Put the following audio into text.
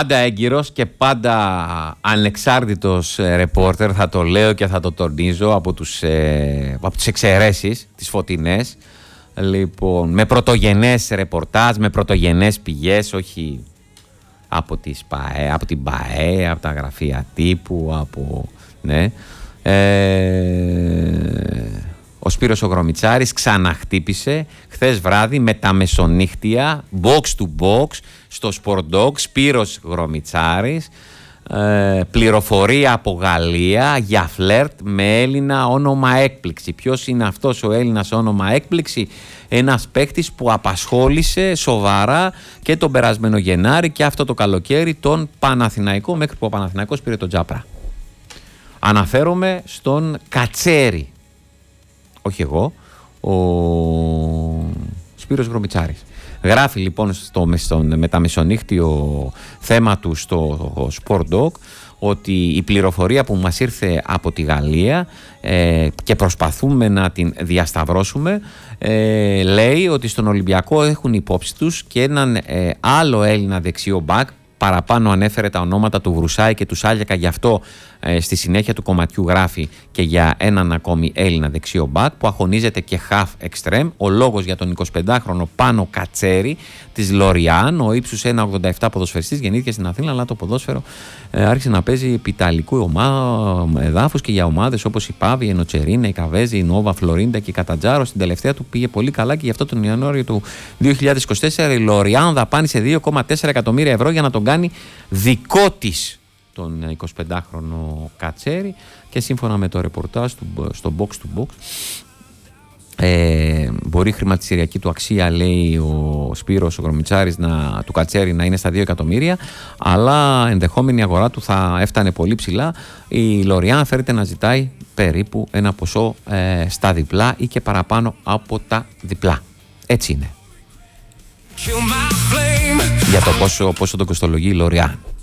Πάντα έγκυρος και πάντα ανεξάρτητος ρεπόρτερ, θα το λέω και θα το τονίζω, από τις εξαιρέσεις, τις φωτεινές. Λοιπόν, με πρωτογενές ρεπορτάζ, με πρωτογενές πηγές, όχι από την ΠΑΕ, από τα γραφεία τύπου, ναι. Ο Σπύρος ο Γρομιτσάρης ξαναχτύπησε χθες βράδυ με τα μεσονύχτια, box to box, στο Sport Dog. Σπύρος Γρομιτσάρης, πληροφορία από Γαλλία για φλερτ με Έλληνα όνομα έκπληξη. Ποιος είναι αυτός ο Έλληνας όνομα έκπληξη? Ένας παίκτης που απασχόλησε σοβαρά και τον περασμένο Γενάρη και αυτό το καλοκαίρι τον Παναθηναϊκό, μέχρι που ο Παναθηναϊκός πήρε τον Τζάπρα. Αναφέρομαι στον Κατσέρι. Όχι εγώ, ο Σπύρος Γρομιτσάρης. Γράφει λοιπόν στο μεταμεσονύχτιο θέμα του στο Sport Dog ότι η πληροφορία που μας ήρθε από τη Γαλλία και προσπαθούμε να την διασταυρώσουμε, λέει ότι στον Ολυμπιακό έχουν υπόψη τους και έναν άλλο Έλληνα δεξιό μπακ. Παραπάνω ανέφερε τα ονόματα του Βρουσάη και του Σάλιακα, γι' αυτό στη συνέχεια του κομματιού γράφει και για έναν ακόμη Έλληνα δεξιό μπακ που αγωνίζεται και half extreme. Ο λόγος για τον 25χρονο Πάνο Κατσέρι της Λοριάν, ο ύψους 1,87 ποδοσφαιριστής, γεννήθηκε στην Αθήνα, αλλά το ποδόσφαιρο άρχισε να παίζει επί ιταλικού εδάφους και για ομάδες όπως η Πάβη, η Νοτσερίνα, η Καβέζη, η Νόβα, Φλωρίντα και η Κατατζάρο. Στην τελευταία του πήγε πολύ καλά και γι' αυτό τον Ιανουάριο του 2024 η Λοριάν δαπάνησε 2,4 εκατομμύρια ευρώ για να τον κάνει δικό της τον 25χρονο Κατσέρι, και σύμφωνα με το ρεπορτάζ στο box to box, μπορεί η χρηματιστηριακή του αξία, λέει ο Σπύρος ο Γρομιτσάρης, του Κατσέρι να είναι στα 2 εκατομμύρια, αλλά ενδεχόμενη αγορά του θα έφτανε πολύ ψηλά. Η Λοριάν φέρεται να ζητάει περίπου ένα ποσό στα διπλά ή και παραπάνω από τα διπλά. Έτσι είναι. Για το πόσο το κοστολογεί η Λοριάν.